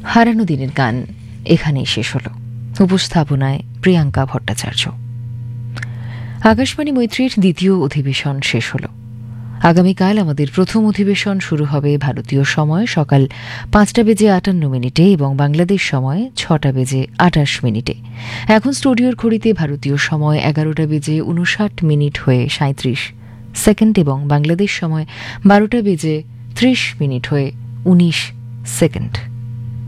হারানো দিনের গান এখানেই শেষ হল। উপস্থাপনায় প্রিয়াঙ্কা ভট্টাচার্য। আকাশবাণী মৈত্রীর দ্বিতীয় অধিবেশন শেষ হল। আগামীকাল আমাদের প্রথম অধিবেশন শুরু হবে ভারতীয় সময় সকাল 5:58 এবং বাংলাদেশ সময় 6:28। এখন স্টুডিওর ঘড়িতে ভারতীয় সময় 11:59 হয়ে 37 এবং বাংলাদেশ সময় 12:30 হয়ে 19 সেকেন্ড।